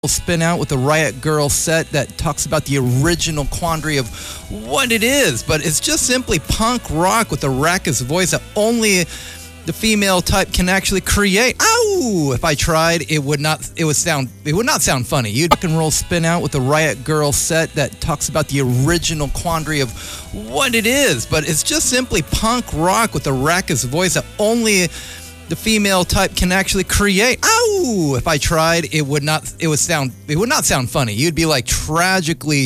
Spin out with the Riot Girl set that talks about the original quandary of what it is, but it's just simply punk rock with a raucous voice that only the female type can actually create. Ow! If I tried, it would not sound funny. You'd rock and roll spin out with the Riot Girl set that talks about the original quandary of what it is, but it's just simply punk rock with a raucous voice that only the female type can actually create. Ow! If I tried, it would not sound funny. You'd be like tragically